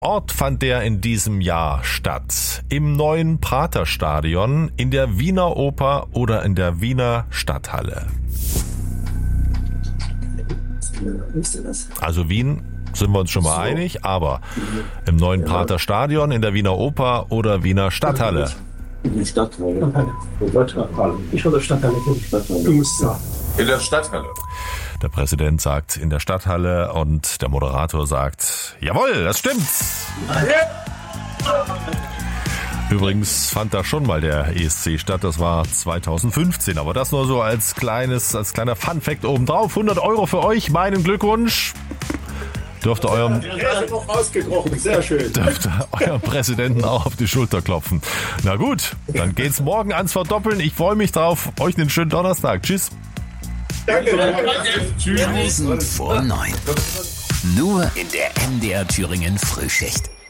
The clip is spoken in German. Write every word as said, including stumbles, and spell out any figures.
Ort fand der in diesem Jahr statt? Im neuen Praterstadion, in der Wiener Oper oder in der Wiener Stadthalle? Also Wien sind wir uns schon mal so einig, aber im neuen ja. Praterstadion, in der Wiener Oper oder Wiener Stadthalle? In der Stadthalle. Ich oder Stadthalle? Du musst sagen. In der Stadthalle. Der Präsident sagt in der Stadthalle und der Moderator sagt, jawohl, das stimmt. Übrigens fand da schon mal der E S C statt, das war zweitausendfünfzehn, aber das nur so als kleines, als kleiner Funfact obendrauf. hundert Euro für euch, meinen Glückwunsch. Dürfte eurem, Sehr schön. dürfte eurem Präsidenten auch auf die Schulter klopfen. Na gut, dann geht's morgen ans Verdoppeln. Ich freue mich drauf. Euch einen schönen Donnerstag. Tschüss. Danke. Tschüss. Vor neun. Nur in der M D R Thüringen Frühschicht.